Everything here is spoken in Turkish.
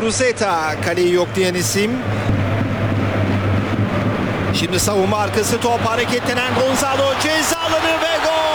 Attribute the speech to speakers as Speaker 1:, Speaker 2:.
Speaker 1: Muguruza, kaleyi yoklayan isim. Şimdi savunma arkası top, hareketlenen Gonzalo ceza alanı ve gol!